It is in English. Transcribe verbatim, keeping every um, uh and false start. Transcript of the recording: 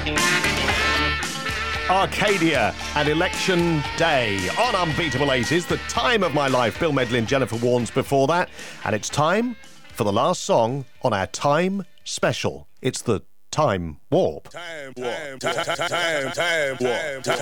Arcadia and Election Day on Unbeatable eighties, the time of my life. Bill Medley and Jennifer Warnes before that. And it's time for the last song on our Time Special. It's the Time Warp. Time Warp. Time, time, time, time Warp. Time